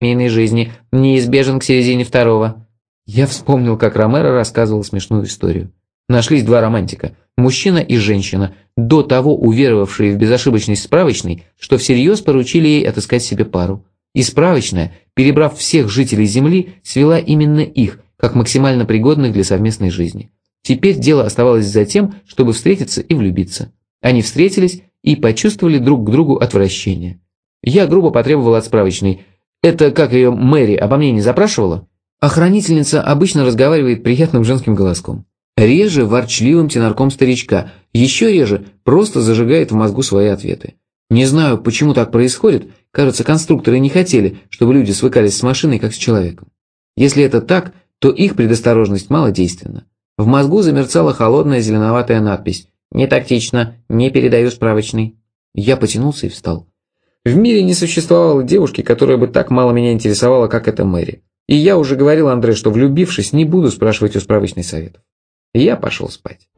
семейной жизни неизбежен к середине второго». Я вспомнил, как Ромеро рассказывал смешную историю. Нашлись два романтика – мужчина и женщина, до того уверовавшие в безошибочность справочной, что всерьез поручили ей отыскать себе пару. И справочная, перебрав всех жителей Земли, свела именно их, как максимально пригодных для совместной жизни. Теперь дело оставалось за тем, чтобы встретиться и влюбиться. Они встретились и почувствовали друг к другу отвращение. Я грубо потребовал от справочной: «Это, как ее, Мэри, обо мне не запрашивала?» Охранительница обычно разговаривает приятным женским голоском. Реже ворчливым тенорком старичка, еще реже просто зажигает в мозгу свои ответы. Не знаю, почему так происходит, кажется, конструкторы не хотели, чтобы люди свыкались с машиной как с человеком. Если это так, то их предосторожность малодейственна. В мозгу замерцала холодная зеленоватая надпись: «Не тактично, не передаю справочный». Я потянулся и встал. В мире не существовало девушки, которая бы так мало меня интересовала, как эта Мэри. И я уже говорил Андре, что, влюбившись, не буду спрашивать у справочной советов. И я пошел спать.